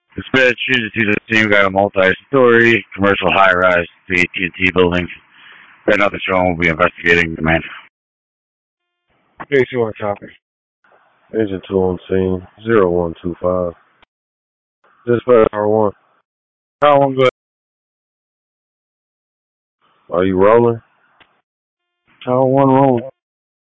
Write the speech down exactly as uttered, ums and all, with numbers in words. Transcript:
Dispatch unit to the team got a multi-story commercial high-rise to A T and T building. Right now, the show will be investigating the man. Hey, two on copy. Agent two on scene, zero one two five. Dispatch R one. How long good? Are you rolling? Tower one rolling.